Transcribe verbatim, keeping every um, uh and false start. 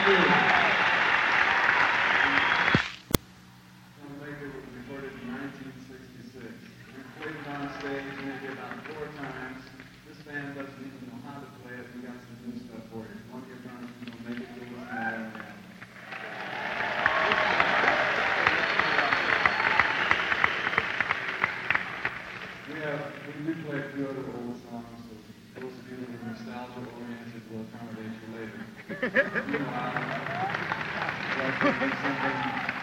Maker was recorded in nineteen sixty-six. We played it on stage maybe about four times. This band doesn't even know how to play it. We got some new stuff for you. One of your drums is going to make it to us now. We have, we do play a few other old songs, so those of you that are nostalgia-oriented will accommodate you later. You know, I like to do something